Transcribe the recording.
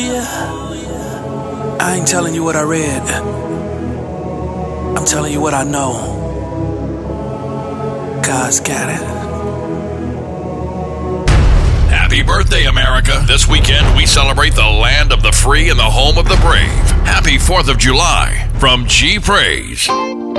I ain't telling you what I read. I'm telling you what I know. God's got it. Happy birthday, America. This weekend, we celebrate the land of the free and the home of the brave. Happy 4th of July from G Praise.